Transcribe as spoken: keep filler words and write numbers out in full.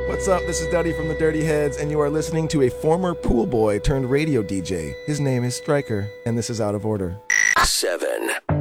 What's up? This is Duddy from the Dirty Heads, and you are listening to a former pool boy turned radio D J. His name is Stryker, and this is Out of Order. Seven.